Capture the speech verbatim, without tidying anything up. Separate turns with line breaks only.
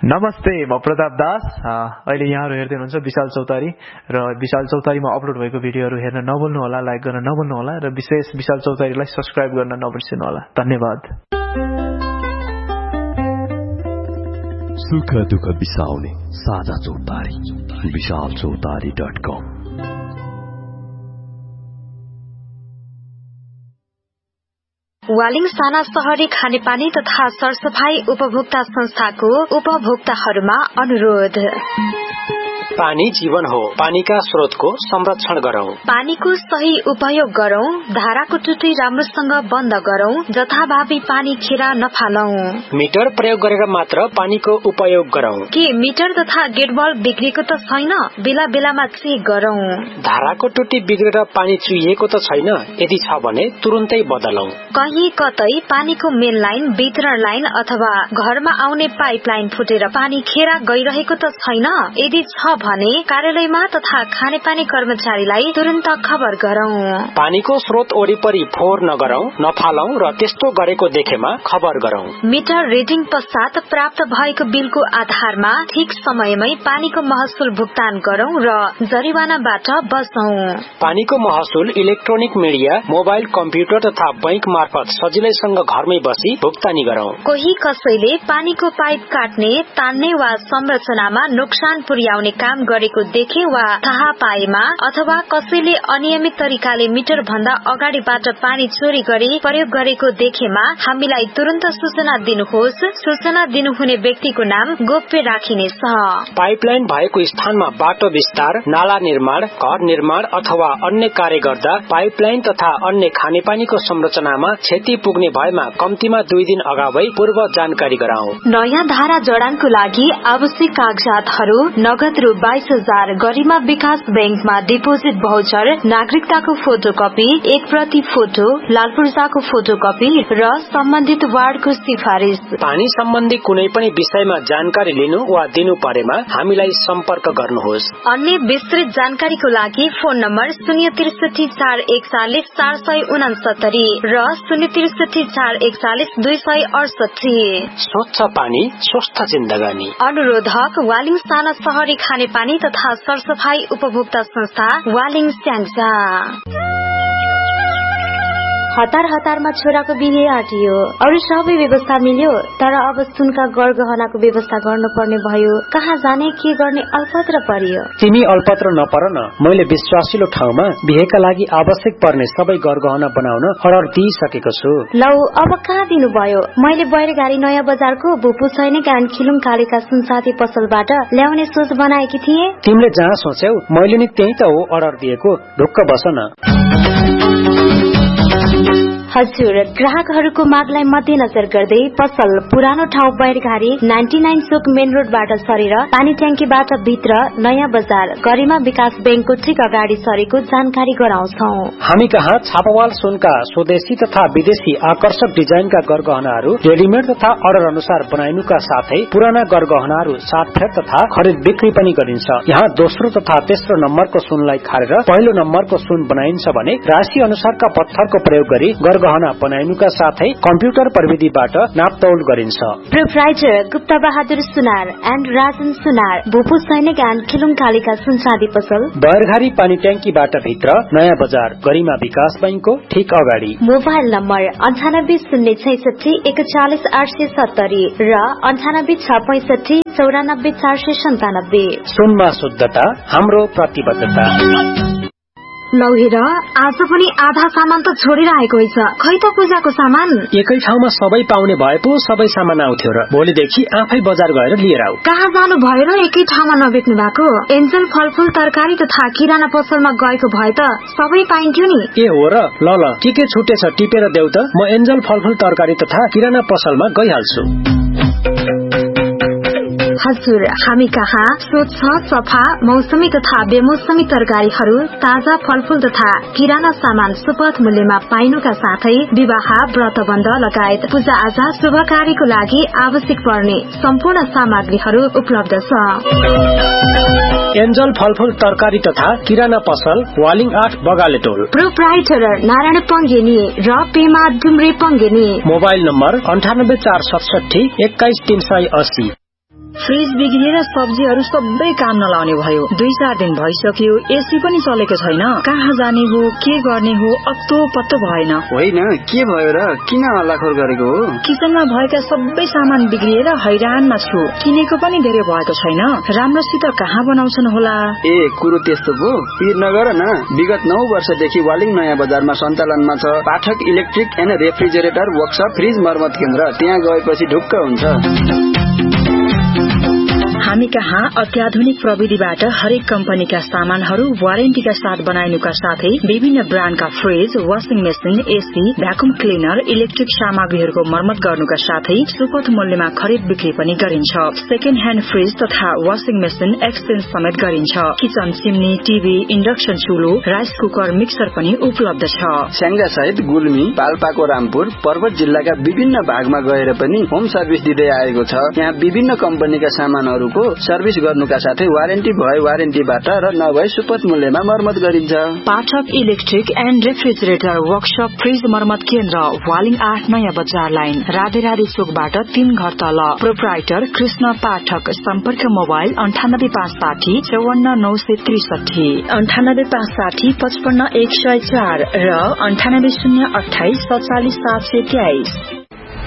नमस्ते, म प्रताप दास। अहिले यहाँहरु हेर्दै हुनुहुन्छ विशाल चौतारी र विशाल चौतारीमा अपलोड भएको भिडियोहरु हेर्न नभुल्नु होला, लाइक गर्न नभुल्नु होला र विशेष विशाल चौतारीलाई सब्स्क्राइब गर्न नबिर्सनु होला। धन्यवाद।
सुख दुःख बिसाउने साझा चौतारी विशाल चौतारी डट कम।
वालिङ साना शहरी खानेपानी तथा सरसफाई उपभोक्ता संस्थाको उपभोक्ताहरूमा अनुरोध।
पानी जीवन हो, पानीका स्रोतको संरक्षण गरौं।
पानीको सही उपयोग गरौं, धाराको टुटी राम्रोसँग बन्द गरौं, जथाभावी पानी खेर नफालौं।
मिटर प्रयोग गरेर मात्र पानीको उपयोग गरौं।
के मिटर तथा गेटबल बिग्रेको त छैन? बेला बेलामा चेक गरौं।
धाराको टुटी बिग्रेर पानी चुहिएको त छैन? यदि छ भने तुरुन्तै बदलौं।
कहीं कतै पानीको मेन लाइन, वितरण लाइन अथवा घरमा आउने पाइप लाइन फुटेर पानी खेर गइरहेको त छैन? यदि छ भने कार्यालयमा तथा खानेपानी कर्मचारीलाई तुरन्त खबर गरौं।
पानीको स्रोत वरिपरि फोहोर नगरौं, नफालौं र त्यस्तो गरेको देखेमा खबर गरौं।
मिटर रिडिङ पश्चात प्राप्त भएको बिलको आधारमा ठीक समयमै पानीको महसुल भुक्तान गरौं र जरिवानाबाट बचौं।
पानीको महसुल इलेक्ट्रोनिक मिडिया, मोबाइल, कम्प्युटर तथा बैंक मार्फत सजिलैसँग घरमै बसी भुक्तानी गरौं।
कोही कसैले पानीको पाइप काट्ने, तान्ने वा संरचनामा नोक्सान पुर्याउने काम गरेको देखे वा थाहा पाएमा अथवा कसैले अनियमित तरिकाले मिटर भन्दा अगाडिबाट पानी चोरी गरी प्रयोग गरेको देखेमा हामीलाई तुरन्त सूचना दिनुहोस्। सूचना दिनुहुने व्यक्तिको नाम गोप्य राखिनेछ।
पाइपलाइन भएको स्थानमा बाटो विस्तार, नाला निर्माण, घर निर्माण अथवा अन्य कार्य गर्दा पाइपलाइन तथा अन्य खानेपानीको संरचनामा क्षति पुग्ने भएमा कम्तीमा दुई दिन अगावै पूर्व जानकारी गराऊ।
नयाँ धारा जडानको लागि आवश्यक कागजातहरू नगद रु बाइस हजार, गरिमा विकास बैंकमा डिपोजिट भाउचर, नागरिकताको फोटोकपी, एक प्रति फोटो, लालपुर्जाको फोटोकपी र सम्बन्धित वार्डको सिफारिश।
पानी सम्बन्धी कुनै पनि विषयमा जानकारी लिनु वा दिनु परेमा हामीलाई सम्पर्क गर्नुहोस्।
अन्य विस्तृत जानकारीको लागि फोन नम्बर शून्य त्रिसठी चार एकचालिस चार सय उनासत्तरी र शून्य त्रिसठी चार एकचालिस दुई सय अडसठी।
स्वच्छ पानी, स्वस्थ जिन्दगानी।
अनुरोधक वालिङ साना शहरी खानेपानी तथा सरसफाई उपभोक्ता संस्था वालिङ स्याङ्जा। हतार हतारमा छोराको बिहे आटियो, अरू सबै व्यवस्था मिल्यो, तर अब सुनका गरगहनाको व्यवस्था गर्नुपर्ने भयो। कहाँ जाने, के गर्ने अल्पत्र परियो।
तिमी अल्पत्र नपर न, मैले विश्वासिलो ठाउँमा बिहेका लागि आवश्यक पर्ने सबै गरगहना बनाउन अर्डर दिइसकेको छु।
लौ, अब कहाँ दिनुभयो? मैले बैरगाडी नयाँ बजारको भुपु सैनिक एन्ड खिलुङ कालेका सुनसाथी पसलबाट ल्याउने सोच बनाएकी थिए।
तिमीले जहाँ सोच्यौ मैले नि त्यही त हो अर्डर दिएको। ढुक्क बस न।
हजुर, ग्राहकहरूको मागलाई मध्यनजर गर्दै पसल पुरानो ठाउँ बैरघारी निन्यानब्बे चोक मेन रोडबाट सरेर पानी ट्याङ्कीबाट भित्र नयाँ बजार गरिमा विकास बैंकको ठिक अगाडि सरेको जानकारी गराउँछौ।
हामी कहाँ छापावाल सुनका स्वदेशी तथा विदेशी आकर्षक डिजाइनका गरगहनाहरू रेडिमेड तथा अर्डर अनुसार बनाइनुका साथै पुराना गरगहनाहरू साटफेर तथा खरिद बिक्री पनि गरिन्छ। यहाँ दोस्रो तथा तेस्रो नम्बरको सुनलाई खारेर पहिलो नम्बरको सुन बनाइन्छ भने राशि अनुसारका पत्थरको प्रयोग गरी गहना बनाइनुका साथै कम्प्युटर प्रविधिबाट नापतौल गरिन्छ।
Proprietor Gupta Bahadur Sunar and Rajan सुनार, भूपू सैनिक एन्ड खिलुङ कालिका सुनचाँदी पसल,
बैरघारी पानी ट्याङ्कीबाट भित्र नयाँ बजार गरिमा विकास बैंकको ठिक अगाडि।
मोबाइल नम्बर अन्ठानब्बे शून्य छैसठी एकचालिस आठ सय सत्तरी र अन्ठानब्बे छ पैसठी चौरानब्बे चार सय सन्तानब्बे।
सुनमा शुद्धता हाम्रो प्रतिबद्धता।
लौ हेर, आज पनि आधा सामान त छोडिरहेको हैछ। खै त पूजाको सामान
एकै ठाउँमा सबै पाउने भए पो सबै सामान आउँथ्यो र भोलिदेखि आफै बजार गएर लिएर आऊ।
कहाँ जानु भयो र एकै ठाउँमा नबेच्नु भएको? एन्जल फलफूल तरकारी तथा किराना पसलमा गएको भए त सबै पाइन्थ्यो नि।
ए हो र, ल ल के के छुटेछ टिपेर देऊ त, म एन्जल फलफूल तरकारी तथा किराना पसलमा गइहाल्छु।
हजुर, हामी कहाँ स्वच्छ, सफा, मौसमी तथा बेमौसमी तरकारीहरू, ताजा फलफूल तथा किराना सामान सुपथ मूल्यमा पाइनुका साथै विवाह, व्रतबन्ध लगायत पूजा आजा शुभ कार्यको लागि आवश्यक पर्ने सम्पूर्ण सामग्रीहरू उपलब्ध छ।
एन्जल फलफूल तरकारी तथा किराना पसल वालिङ आठ बगाले टोल।
प्रोप्राइटर नारायण पंगेनी र पेमा डुम्रे पंगेनी।
मोबाइल नम्बर अन्ठानब्बे चार सतसठी एक्काइस तीन सय अस्सी।
फ्रिज बिग्रिएर सब्जीहरू सबै काम नलाउने भयो। दुई चार दिन भइसक्यो, एसी पनि चलेको छैन। कहाँ जाने हो, के गर्ने हो, अत्तो पत्तो भएन।
होइन, के भयो र? किन हल्लाखोर गरेको हो?
किचनमा भएका सबै सामान बिग्रिएर हैरानमा छु। किनेको पनि धेरै भएको छैन। राम्रोसित कहाँ बनाउँछन् होला?
ए, कुरो त्यस्तो पो। पिर नगर न। विगत नौ वर्षदेखि वालिङ नयाँ बजारमा सञ्चालनमा छ पाठक electric and refrigerator workshop fridge मर्मत केन्द्र। त्यहाँ गएपछि ढुक्क हुन्छ।
हामी कहाँ अत्याधुनिक प्रविधिबाट हरेक कम्पनीका सामानहरू वारेन्टीका साथ बनाइनुका साथै विभिन्न ब्रान्डका fridge, washing machine, AC, vacuum cleaner, electric सामग्रीहरूको मर्मत गर्नुका साथै सुपथ मूल्यमा खरिद बिक्री पनि गरिन्छ। सेकेन्ड ह्यान्ड फ्रिज तथा वाशिङ मेसिन एक्सचेन्ज समेत गरिन्छ। Kitchen chimney, TV, induction चुलो, rice cooker, mixer पनि उपलब्ध छ।
स्याङ्जा सहित गुल्मी, पाल्पाको रामपुर, पर्वत जिल्लाका विभिन्न भागमा गएर पनि होम सर्भिस दिँदै आएको छ। यहाँ विभिन्न कम्पनीका सामानहरू सर्भिस गर्नुका साथै वारेन्टी भए वारेन्टीबाट र नभए सुपथ मूल्यमा मर्मत गरिन्छ।
पाठक electric and refrigerator workshop fridge मर्मत केन्द्र, वालिङ आठ नयाँ बजार लाइन, राधे राधे चोकबाट तीन घर तल। प्रोप्राइटर कृष्ण पाठक। सम्पर्क मोबाइल अन्ठानब्बे पाँच साठी चौवन्न नौ सय त्रिसठी, अन्ठानब्बे पाँच साठी पचपन्न एक सय चार र अन्ठानब्बे शून्य अठाइस सत्तालिस सात सय तेइस।